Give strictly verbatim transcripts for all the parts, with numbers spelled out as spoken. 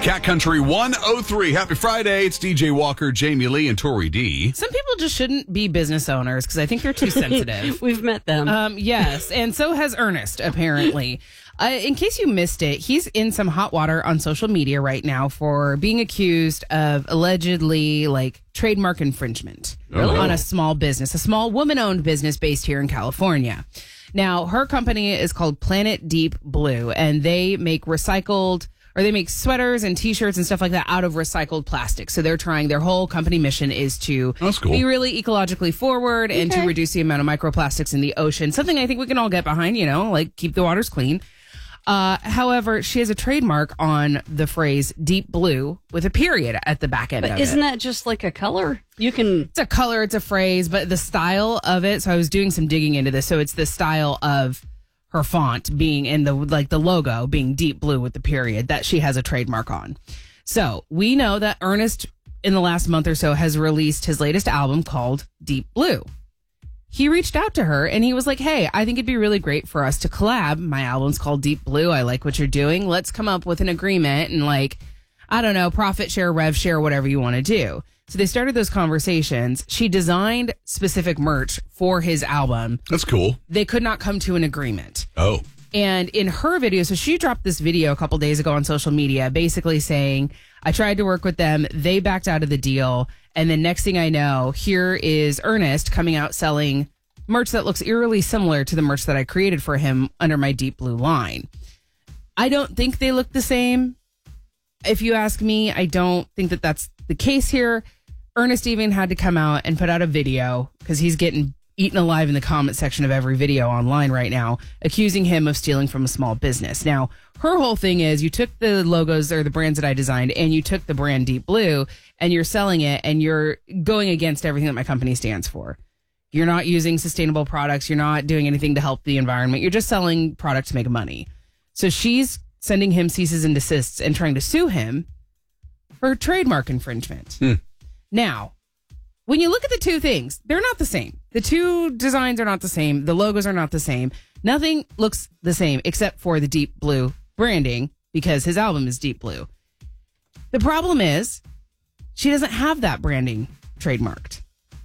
Cat Country one oh three. Happy Friday. It's D J Walker, Jamie Lee, and Tori D. Some people just shouldn't be business owners because I think they're too sensitive. We've met them. Um, yes, and so has Ernest, apparently. Uh, in case you missed it, he's in some hot water on social media right now for being accused of allegedly like trademark infringement Really? on a small business, a small woman-owned business based here in California. Now, her company is called Planet Deep Blue, and they make recycled, or they make sweaters and T-shirts and stuff like that out of recycled plastic. So they're trying, their whole company mission is to That's cool. be really ecologically forward and Okay. to reduce the amount of microplastics in the ocean. Something I think we can all get behind, you know, like keep the waters clean. Uh, however, she has a trademark on the phrase deep blue with a period at the back end But of isn't it. that just like a color? You can. It's a color, it's a phrase, but the style of it. So I was doing some digging into this. So it's the style of her font being in the, like the logo being deep blue with the period that she has a trademark on. So we know that Ernest in the last month or so has released his latest album called Deep Blue. He reached out to her and he was like, hey, I think it'd be really great for us to collab. My album's called Deep Blue. I like what you're doing. Let's come up with an agreement and like, I don't know, profit share, rev share, whatever you want to do. So they started those conversations. She designed specific merch for his album. That's cool. They could not come to an agreement. Oh. And in her video, so she dropped this video a couple days ago on social media, basically saying, I tried to work with them. They backed out of the deal. And then next thing I know, here is Ernest coming out selling merch that looks eerily similar to the merch that I created for him under my Deep Blue line. I don't think they look the same. If you ask me, I don't think that that's the case here. Ernest even had to come out and put out a video because he's getting eaten alive in the comment section of every video online right now, accusing him of stealing from a small business. Now, her whole thing is you took the logos or the brands that I designed and you took the brand Deep Blue and you're selling it and you're going against everything that my company stands for. You're not using sustainable products. You're not doing anything to help the environment. You're just selling product to make money. So she's sending him ceases and desists and trying to sue him for trademark infringement. Hmm. Now, when you look at the two things, they're not the same. The two designs are not the same. The logos are not the same. Nothing looks the same except for the Deep Blue branding because his album is Deep Blue. The problem is she doesn't have that branding trademarked.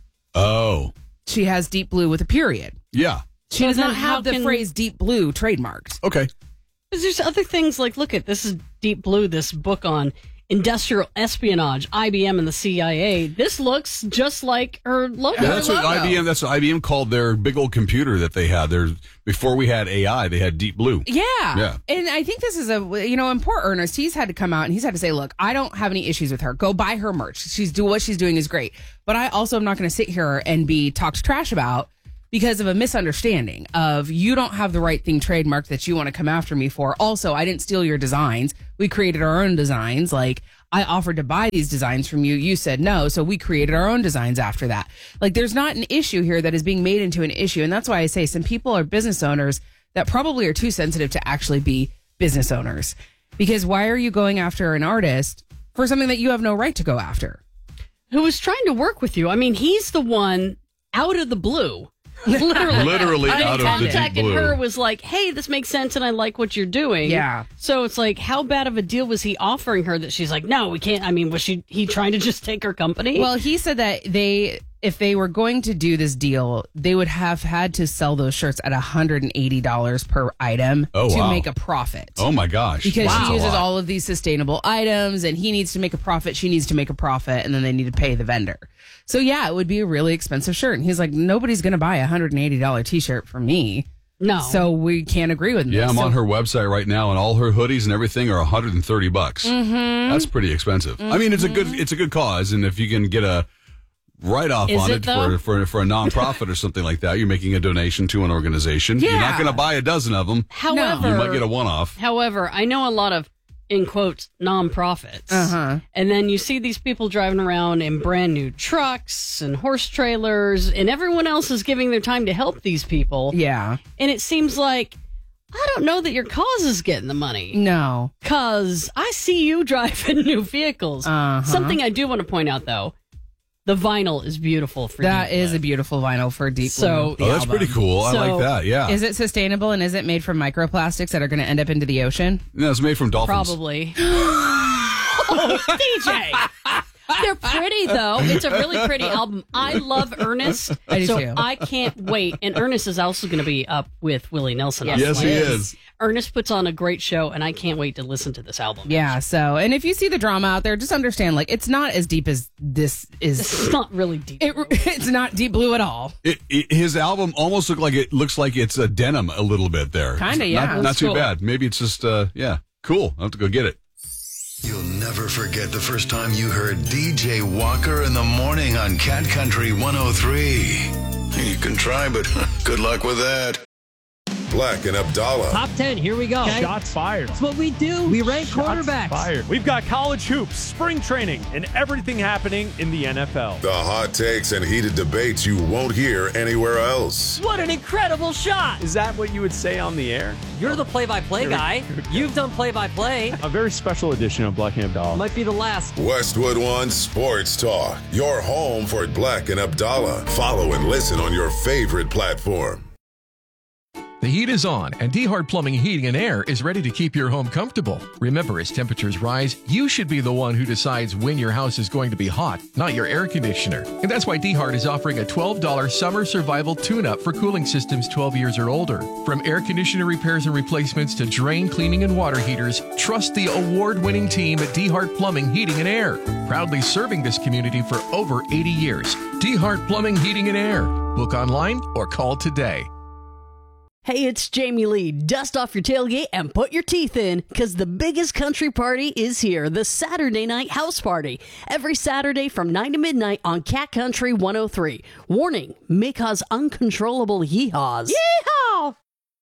Oh. She has Deep Blue with a period. Yeah. She So does then not how have the can- phrase Deep Blue trademarked. Okay. Because there's other things like, look at this is Deep Blue, this book on industrial espionage, I B M and the C I A. This looks just like her logo. Yeah, that's what logo. I B M. That's what I B M called their big old computer that they had. Their before we had A I, they had Deep Blue. Yeah. Yeah. And I think this is a, you know, and poor Ernest, he's had to come out and he's had to say, look, I don't have any issues with her. Go buy her merch. She's do what she's doing is great. But I also am not going to sit here and be talked trash about because of a misunderstanding of you don't have the right thing trademarked that you want to come after me for. Also, I didn't steal your designs. We created our own designs. Like, I offered to buy these designs from you. You said no. So we created our own designs after that. Like, there's not an issue here that is being made into an issue. And that's why I say some people are business owners that probably are too sensitive to actually be business owners. Because why are you going after an artist for something that you have no right to go after? Who was trying to work with you. I mean, he's the one out of the blue. Literally. Literally I out of the Deep contacted Blue. her, was like, hey, this makes sense and I like what you're doing. Yeah. So it's like, how bad of a deal was he offering her that she's like, no, we can't. I mean, was she he trying to just take her company? Well, he said that they, if they were going to do this deal, they would have had to sell those shirts at one hundred eighty dollars per item Oh, to wow. make a profit. Oh my gosh! Because That's she a uses lot. all of these sustainable items and he needs to make a profit. She needs to make a profit and then they need to pay the vendor. So yeah, it would be a really expensive shirt. And he's like, nobody's going to buy a one hundred eighty dollars t-shirt from me. no. So we can't agree with Yeah, this. I'm So- on her website right now, and all her hoodies and everything are one hundred thirty bucks. Mm-hmm. That's pretty expensive. I mean, it's a good it's a good cause, and if you can get a write off Is on it, it, though? for, for for a nonprofit or something like that, you're making a donation to an organization. You're not Yeah. going to buy a dozen of them. However, You might get a one off. However, I know a lot of, in quotes, nonprofits. Uh-huh. And then you see these people driving around in brand new trucks and horse trailers, and everyone else is giving their time to help these people. Yeah. And it seems like, I don't know that your cause is getting the money. No. Because I see you driving new vehicles. Uh-huh. Something I do want to point out, though, the vinyl is beautiful for That Deep is Blue. a beautiful vinyl for Deep So- Blue. Oh, that's album. pretty cool. I So- like that. Yeah. Is it sustainable and is it made from microplastics that are going to end up into the ocean? No, it's made from dolphins. Probably. Oh, D J. They're pretty, though. It's a really pretty album. I love Ernest, I do so too. I can't wait. And Ernest is also going to be up with Willie Nelson. Yes, Yes, he is. Ernest puts on a great show, and I can't wait to listen to this album. Yeah, so, and if you see the drama out there, just understand, like, it's not as deep as this is. It's not really deep. It, it's not Deep Blue at all. It, it, his album almost look like it looks like it's a denim a little bit there. Kinda, It's yeah. Not, not That's too cool. bad. Maybe it's just, uh, yeah, cool. I'll have to go get it. You'll never forget the first time you heard D J Walker in the morning on Cat Country one oh three. You can try, but good luck with that. Black and Abdallah. Top ten, here we go. Shots fired. That's what we do. We rank Shots quarterbacks. fired. We've got college hoops, spring training, and everything happening in the N F L. The hot takes and heated debates you won't hear anywhere else. What an incredible shot. Is that what you would say on the air? You're the play-by-play guy. You've done play-by-play. A very special edition of Black and Abdallah. Might be the last. Westwood One Sports Talk. Your home for Black and Abdallah. Follow and listen on your favorite platform. The heat is on, and D-Hart Plumbing, Heating, and Air is ready to keep your home comfortable. Remember, as temperatures rise, you should be the one who decides when your house is going to be hot, not your air conditioner. And that's why D-Hart is offering a twelve dollars summer survival tune-up for cooling systems twelve years or older. From air conditioner repairs and replacements to drain cleaning and water heaters, trust the award-winning team at D-Hart Plumbing, Heating, and Air. Proudly serving this community for over eighty years. D-Hart Plumbing, Heating, and Air. Book online or call today. Hey, it's Jamie Lee. Dust off your tailgate and put your teeth in, because the biggest country party is here, the Saturday Night House Party. Every Saturday from nine to midnight on Cat Country one oh three. Warning, may cause uncontrollable yeehaws. Yeehaw!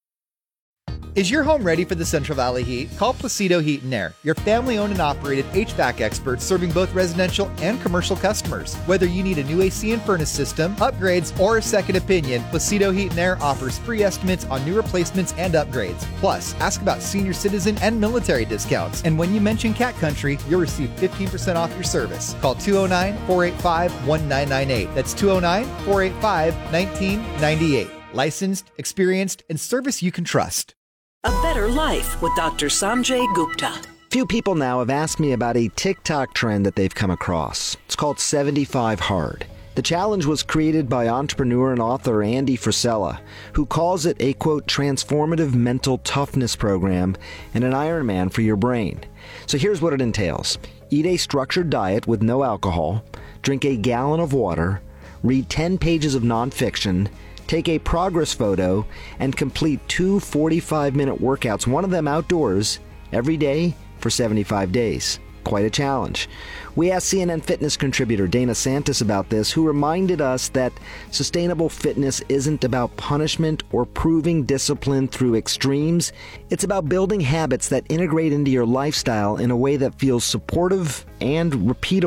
Is your home ready for the Central Valley heat? Call Placido Heat and Air, your family-owned and operated H V A C experts serving both residential and commercial customers. Whether you need a new A C and furnace system, upgrades, or a second opinion, Placido Heat and Air offers free estimates on new replacements and upgrades. Plus, ask about senior citizen and military discounts. And when you mention Cat Country, you'll receive fifteen percent off your service. Call two oh nine, four eight five, one nine nine eight. That's two oh nine, four eight five, one nine nine eight. Licensed, experienced, and service you can trust. A better life with Doctor Sanjay Gupta. Few people now have asked me about a TikTok trend that they've come across. It's called seventy-five hard. The challenge was created by entrepreneur and author Andy Frisella, who calls it a, quote, transformative mental toughness program and an Ironman for your brain. So here's what it entails. Eat a structured diet with no alcohol, drink a gallon of water, read ten pages of nonfiction, take a progress photo, and complete two forty-five minute workouts, one of them outdoors, every day for seventy-five days. Quite a challenge. We asked C N N Fitness contributor Dana Santis about this, who reminded us that sustainable fitness isn't about punishment or proving discipline through extremes. It's about building habits that integrate into your lifestyle in a way that feels supportive and repeatable.